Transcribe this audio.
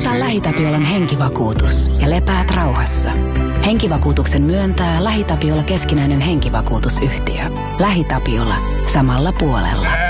Ota LähiTapiolan henkivakuutus ja lepäät rauhassa. Henkivakuutuksen myöntää LähiTapiola keskinäinen henkivakuutusyhtiö. LähiTapiola. Samalla puolella.